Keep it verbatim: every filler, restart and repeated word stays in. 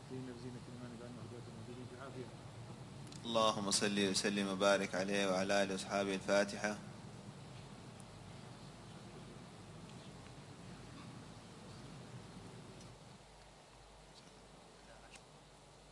زينة بزينة الإيمان بأنه هداية موجودين في عافية. اللهم صل وسلم وبارك عليه وعلى آله وأصحابه. الفاتحة.